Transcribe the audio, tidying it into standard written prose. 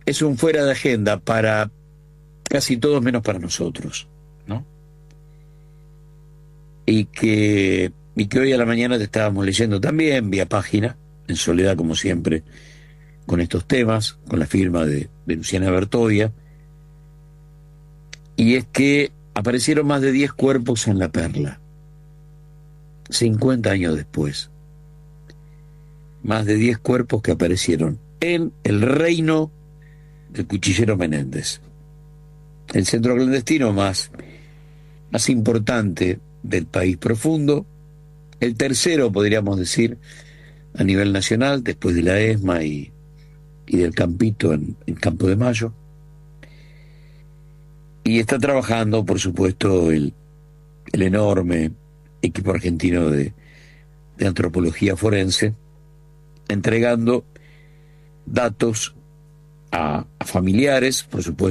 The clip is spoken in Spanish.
es un fuera de agenda para casi todos menos para nosotros, ¿no? Y que hoy a la mañana te estábamos leyendo también vía página, en soledad como siempre, con estos temas, con la firma de Luciana Bertoia, y es que aparecieron más de 10 cuerpos en La Perla, 50 años después. Más de 10 cuerpos que aparecieron en el reino del cuchillero Menéndez, el centro clandestino más importante del país profundo, el tercero, podríamos decir, a nivel nacional, después de la ESMA y del Campito en Campo de Mayo. Y está trabajando, por supuesto, el enorme equipo argentino de antropología forense, entregando datos a familiares, por supuesto,